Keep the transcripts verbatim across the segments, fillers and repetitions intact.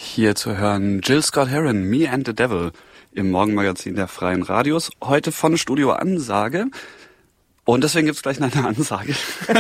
Hier zu hören Jill Scott-Heron, Me and the Devil im Morgenmagazin der Freien Radios. Heute von Studio Ansage. Und deswegen gibt's gleich eine Ansage.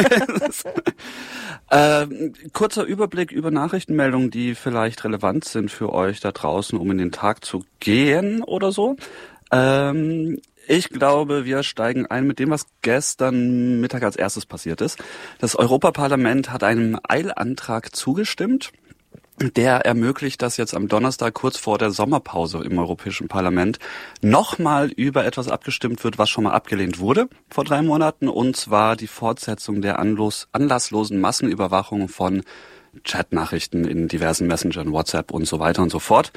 äh, kurzer Überblick über Nachrichtenmeldungen, die vielleicht relevant sind für euch da draußen, um in den Tag zu gehen oder so. Ähm, ich glaube, wir steigen ein mit dem, was gestern Mittag als erstes passiert ist. Das Europaparlament hat einem Eilantrag zugestimmt. Der ermöglicht, dass jetzt am Donnerstag kurz vor der Sommerpause im Europäischen Parlament nochmal über etwas abgestimmt wird, was schon mal abgelehnt wurde vor drei Monaten, und zwar die Fortsetzung der anlos, anlasslosen Massenüberwachung von Chatnachrichten in diversen Messengern, WhatsApp und so weiter und so fort,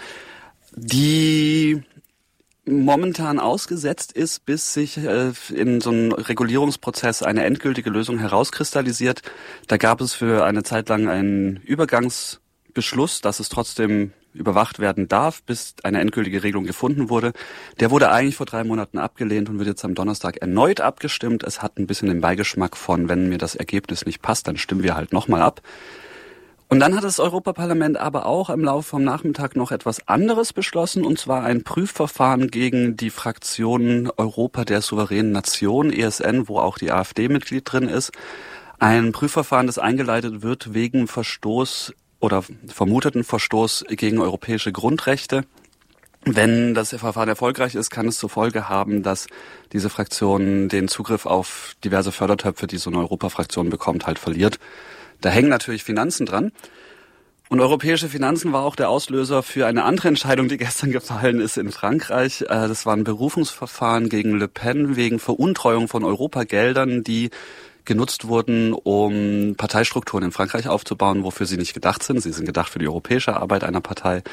die momentan ausgesetzt ist, bis sich äh, in so einem Regulierungsprozess eine endgültige Lösung herauskristallisiert. Da gab es für eine Zeit lang einen Übergangs Beschluss, dass es trotzdem überwacht werden darf, bis eine endgültige Regelung gefunden wurde. Der wurde eigentlich vor drei Monaten abgelehnt und wird jetzt am Donnerstag erneut abgestimmt. Es hat ein bisschen den Beigeschmack von, wenn mir das Ergebnis nicht passt, dann stimmen wir halt nochmal ab. Und dann hat das Europaparlament aber auch im Laufe vom Nachmittag noch etwas anderes beschlossen, und zwar ein Prüfverfahren gegen die Fraktion Europa der souveränen Nation, E S N, wo auch die AfD Mitglied drin ist. Ein Prüfverfahren, das eingeleitet wird wegen Verstoß oder vermuteten Verstoß gegen europäische Grundrechte. Wenn das Verfahren erfolgreich ist, kann es zur Folge haben, dass diese Fraktion den Zugriff auf diverse Fördertöpfe, die so eine Europafraktion bekommt, halt verliert. Da hängen natürlich Finanzen dran. Und europäische Finanzen war auch der Auslöser für eine andere Entscheidung, die gestern gefallen ist in Frankreich. Das war ein Berufungsverfahren gegen Le Pen wegen Veruntreuung von Europageldern, die genutzt wurden, um Parteistrukturen in Frankreich aufzubauen, wofür sie nicht gedacht sind. Sie sind gedacht für die europäische Arbeit einer Partei.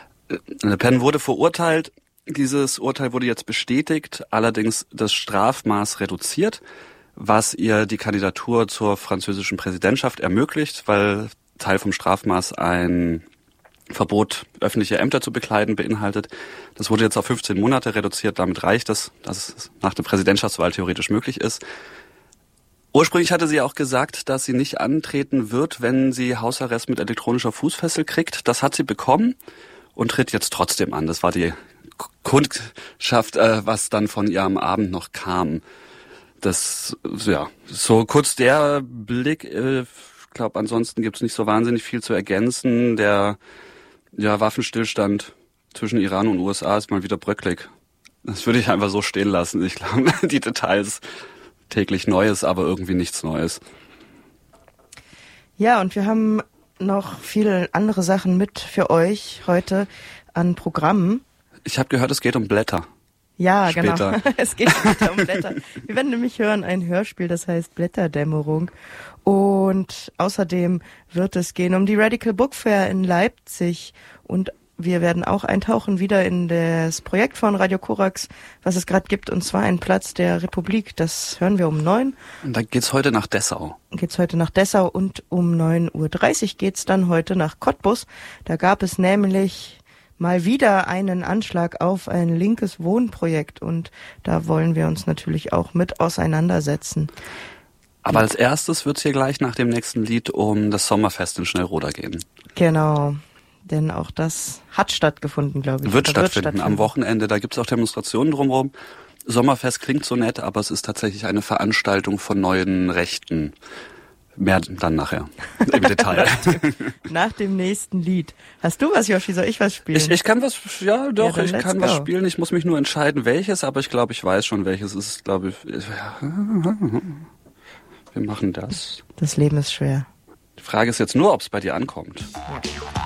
Le Pen wurde verurteilt. Dieses Urteil wurde jetzt bestätigt, allerdings das Strafmaß reduziert, was ihr die Kandidatur zur französischen Präsidentschaft ermöglicht, weil Teil vom Strafmaß ein Verbot, öffentliche Ämter zu bekleiden, beinhaltet. Das wurde jetzt auf fünfzehn Monate reduziert. Damit reicht es, dass es nach der Präsidentschaftswahl theoretisch möglich ist. Ursprünglich hatte sie auch gesagt, dass sie nicht antreten wird, wenn sie Hausarrest mit elektronischer Fußfessel kriegt. Das hat sie bekommen und tritt jetzt trotzdem an. Das war die Kundschaft, äh, was dann von ihr am Abend noch kam. Das, ja, so kurz der Blick. Äh, ich glaube, ansonsten gibt es nicht so wahnsinnig viel zu ergänzen. Der ja, Waffenstillstand zwischen Iran und U S A ist mal wieder bröcklig. Das würde ich einfach so stehen lassen. Ich glaube, die Details täglich Neues, aber irgendwie nichts Neues. Ja, und wir haben noch viele andere Sachen mit für euch heute an Programmen. Ich habe gehört, es geht um Blätter. Ja, Später. Genau. Es geht später um Blätter. Wir werden nämlich hören ein Hörspiel, das heißt Blätterdämmerung. Und außerdem wird es gehen um die Radical Book Fair in Leipzig. Und wir werden auch eintauchen wieder in das Projekt von Radio Korax, was es gerade gibt, und zwar ein Platz der Republik. Das hören wir um neun. Und da geht's heute nach Dessau. Geht's heute nach Dessau und um neun Uhr dreißig geht's dann heute nach Cottbus. Da gab es nämlich mal wieder einen Anschlag auf ein linkes Wohnprojekt, und da wollen wir uns natürlich auch mit auseinandersetzen. Aber als erstes wird's hier gleich nach dem nächsten Lied um das Sommerfest in Schnellroda gehen. Genau. Denn auch das hat stattgefunden, glaube ich. Wird stattfinden, wird stattfinden am Wochenende. Da gibt's auch Demonstrationen drumherum. Sommerfest klingt so nett, aber es ist tatsächlich eine Veranstaltung von neuen Rechten. Mehr dann nachher, im Detail. nach, dem, nach dem nächsten Lied. Hast du was, Joshi? Soll ich was spielen? Ich, ich kann was, ja doch, ja, ich kann go. was spielen. Ich muss mich nur entscheiden, welches, aber ich glaube, ich weiß schon, welches es ist, glaube ich. Wir machen das. Das Leben ist schwer. Die Frage ist jetzt nur, ob es bei dir ankommt. Ja.